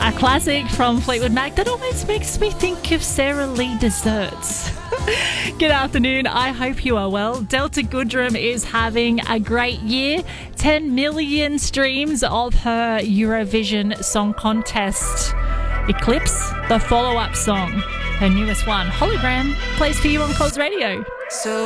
A classic from Fleetwood Mac that always makes me think of Sarah Lee desserts. Good afternoon. I hope you are well. Delta Goodrem is having a great year. 10 million streams of her Eurovision Song Contest. Eclipse, the follow-up song. Her newest one, Hologram, plays for you on Cause Radio. So